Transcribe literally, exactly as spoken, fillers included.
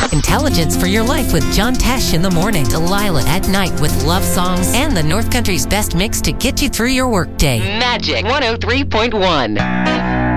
Intelligence for your life with John Tesh in the morning. Delilah at night with love songs and the North Country's best mix to get you through your workday. Magic one oh three point one.